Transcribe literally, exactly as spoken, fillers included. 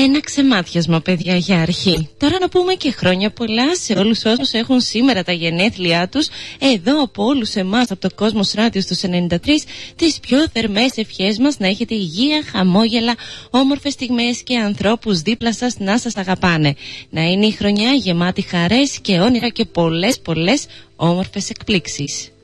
Ένα ξεμάτιασμα, παιδιά, για αρχή. Τώρα να πούμε και χρόνια πολλά σε όλους όσους έχουν σήμερα τα γενέθλιά τους. Εδώ από όλους εμάς, από το Κόσμος Ράδιο στους ενενήντα τρία, τις πιο θερμές ευχές μας, να έχετε υγεία, χαμόγελα, όμορφες στιγμές και ανθρώπους δίπλα σας να σας αγαπάνε. Να είναι η χρονιά γεμάτη χαρές και όνειρα και πολλές πολλές όμορφες εκπλήξεις.